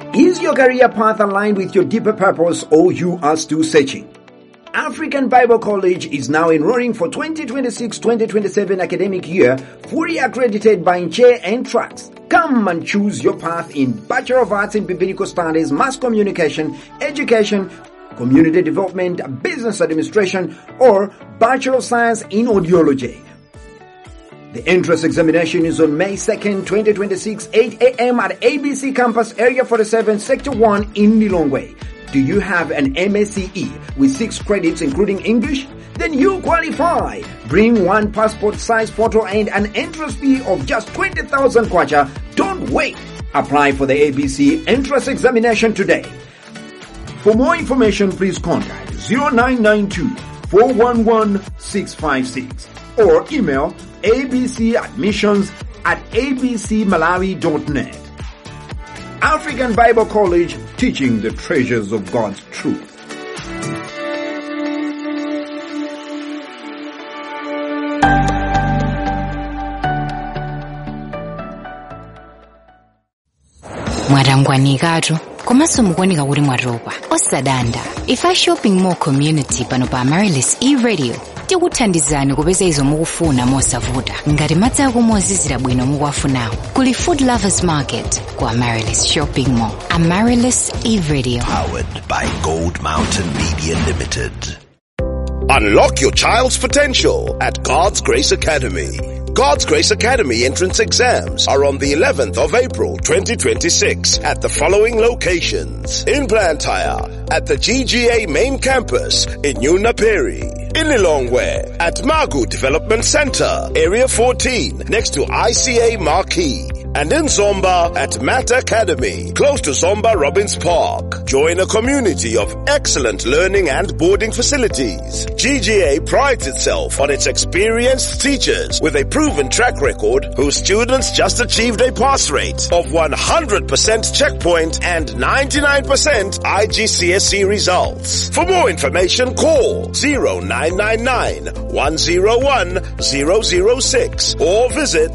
Is your career path aligned with your deeper purpose, or you are still searching? African Bible College is now enrolling for 2026-2027 academic year, fully accredited by Nche and Tracks. Come and choose your path in Bachelor of Arts in Biblical Studies, Mass Communication, Education, Community Development, Business Administration, or Bachelor of Science in Audiology. The entrance examination is on May 2nd, 2026, 8 a.m. at ABC Campus, Area 47, Sector 1 in Lilongwe. Do you have an MSCE with 6 credits including English? Then you qualify. Bring one passport size photo and an entrance fee of just 20,000 kwacha. Don't wait. Apply for the ABC entrance examination today. For more information, please contact 0992 411 656 or email abcadmissions@abcmalawi.net. African Bible College, teaching the treasures of God's truth. Mwarangwanikatu komanso mukuoneka kuti mwatopa osadanda. Ifa shopping mall community pano pa Amaryllis e-radio tikuthandizani kupeza izo mukufuna mosavuta. Ngati madzi akumwa ozizira bwino mukuwafunawo kuli Food Lovers Market ku Amaryllis shopping mall. Amaryllis e-radio, powered by Gold Mountain Media Limited. Unlock your child's potential at God's Grace Academy. God's Grace Academy entrance exams are on the 11th of April 2026 at the following locations. In Blantyre, at the GGA main campus in Nyunaperi. In Lilongwe, at Magu Development Center, Area 14, next to ICA Marquee. And in Zomba at Matt Academy, close to Zomba Robbins Park. Join a community of excellent learning and boarding facilities. GGA prides itself on its experienced teachers with a proven track record whose students just achieved a pass rate of 100% checkpoint and 99% IGCSE results. For more information, call 0999 101 006 or visit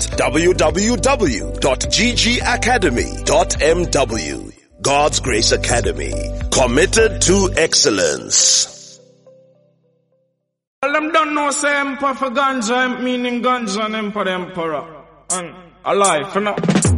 www.ggacademy.mw. God's Grace Academy, committed to excellence. Well, them don't know say emperor for ganja, meaning ganja and emperor. And alive, for now.